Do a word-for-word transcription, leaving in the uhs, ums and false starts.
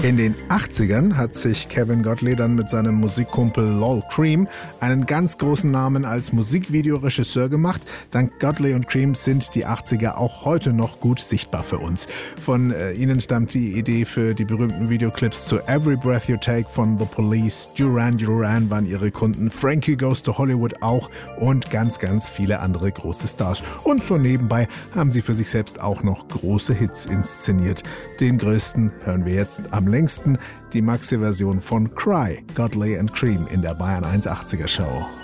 In den achtzigern hat sich Kevin Godley dann mit seinem Musikkumpel Lol Creme einen ganz großen Namen als Musikvideoregisseur gemacht. Dank Godley und Creme sind die achtziger auch heute noch gut sichtbar für uns. Von äh, ihnen stammt die Idee für die berühmten Videoclips zu Every Breath You Take von The Police, Duran Duran waren ihre Kunden, Frankie Goes to Hollywood auch und ganz, ganz viele andere große Stars. Und so nebenbei haben sie für sich selbst auch noch große Hits inszeniert. Den größten hören wir jetzt am längsten, die Maxi-Version von Cry, Godley and Creme in der Bayern eins achtziger Show.